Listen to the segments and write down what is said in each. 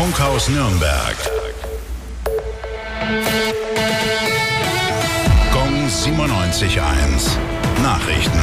Funkhaus Nürnberg. Gong 97.1. Nachrichten.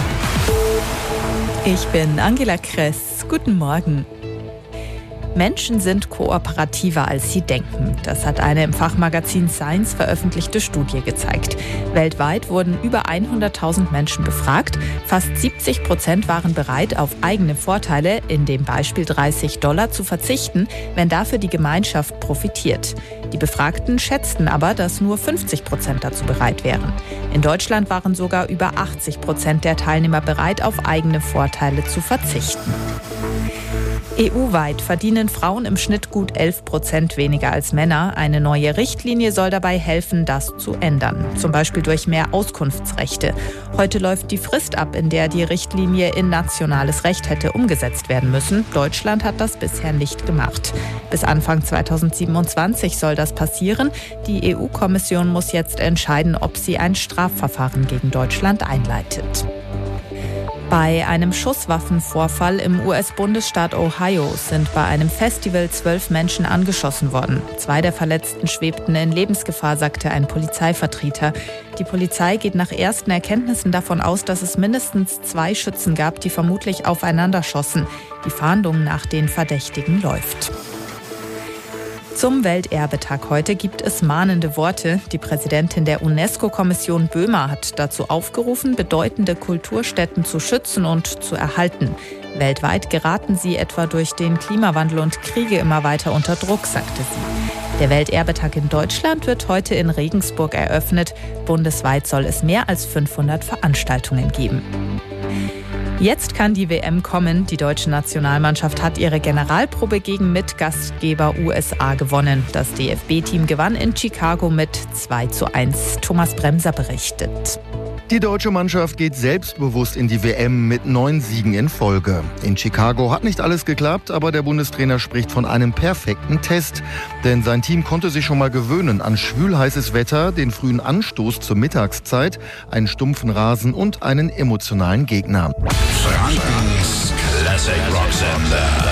Ich bin Angela Kress. Guten Morgen. Menschen sind kooperativer, als sie denken. Das hat eine im Fachmagazin Science veröffentlichte Studie gezeigt. Weltweit wurden über 100.000 Menschen befragt. Fast 70% waren bereit, auf eigene Vorteile, in dem Beispiel $30, zu verzichten, wenn dafür die Gemeinschaft profitiert. Die Befragten schätzten aber, dass nur 50% dazu bereit wären. In Deutschland waren sogar über 80% der Teilnehmer bereit, auf eigene Vorteile zu verzichten. EU-weit verdienen Frauen im Schnitt gut 11% weniger als Männer. Eine neue Richtlinie soll dabei helfen, das zu ändern. Zum Beispiel durch mehr Auskunftsrechte. Heute läuft die Frist ab, in der die Richtlinie in nationales Recht hätte umgesetzt werden müssen. Deutschland hat das bisher nicht gemacht. Bis Anfang 2027 soll das passieren. Die EU-Kommission muss jetzt entscheiden, ob sie ein Strafverfahren gegen Deutschland einleitet. Bei einem Schusswaffenvorfall im US-Bundesstaat Ohio sind bei einem Festival 12 Menschen angeschossen worden. 2 der Verletzten schwebten in Lebensgefahr, sagte ein Polizeivertreter. Die Polizei geht nach ersten Erkenntnissen davon aus, dass es mindestens 2 Schützen gab, die vermutlich aufeinander schossen. Die Fahndung nach den Verdächtigen läuft. Zum Welterbetag heute gibt es mahnende Worte. Die Präsidentin der UNESCO-Kommission Böhmer hat dazu aufgerufen, bedeutende Kulturstätten zu schützen und zu erhalten. Weltweit geraten sie etwa durch den Klimawandel und Kriege immer weiter unter Druck, sagte sie. Der Welterbetag in Deutschland wird heute in Regensburg eröffnet. Bundesweit soll es mehr als 500 Veranstaltungen geben. Jetzt kann die WM kommen. Die deutsche Nationalmannschaft hat ihre Generalprobe gegen Mitgastgeber USA gewonnen. Das DFB-Team gewann in Chicago mit 2:1. Thomas Bremser berichtet. Die deutsche Mannschaft geht selbstbewusst in die WM mit 9 Siegen in Folge. In Chicago hat nicht alles geklappt, aber der Bundestrainer spricht von einem perfekten Test. Denn sein Team konnte sich schon mal gewöhnen an schwülheißes Wetter, den frühen Anstoß zur Mittagszeit, einen stumpfen Rasen und einen emotionalen Gegner. Frankens Classic Rock Sender.